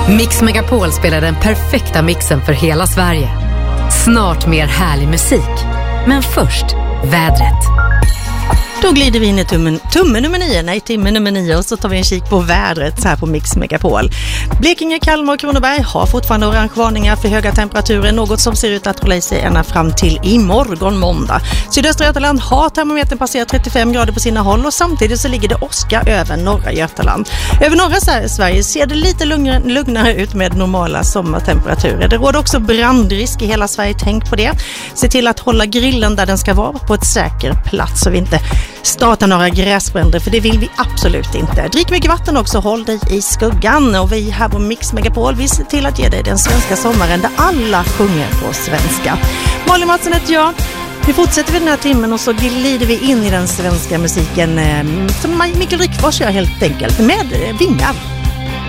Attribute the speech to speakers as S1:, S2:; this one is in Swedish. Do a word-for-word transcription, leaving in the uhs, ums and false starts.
S1: Mix Megapol spelar den perfekta mixen för hela Sverige. Snart mer härlig musik. Men först, vädret.
S2: Då glider vi in i tummen, tummen nummer nio, nej timmen nummer nio och så tar vi en kik på vädret så här på Mix Megapol. Blekinge, Kalmar och Kronoberg har fortfarande orange varningar för höga temperaturer, något som ser ut att hålla i sig ända fram till imorgon måndag. Sydöstra Götaland har termometern passerat trettiofem grader på sina håll och samtidigt så ligger det åska över norra Götaland. Över norra Sverige ser det lite lugnare, lugnare ut med normala sommartemperaturer. Det råder också brandrisk i hela Sverige, tänk på det. Se till att hålla grillen där den ska vara på ett säker plats så vi inte starta några gräsbränder, för det vill vi absolut inte. Drick mycket vatten också, håll dig i skuggan. Och vi här på Mix Megapol, vi ser till att ge dig den svenska sommaren där alla sjunger på svenska. Malin Mattsson heter jag. Vi fortsätter vid den här timmen och så glider vi in i den svenska musiken eh, som Mikael Rickfors gör helt enkelt med vingar.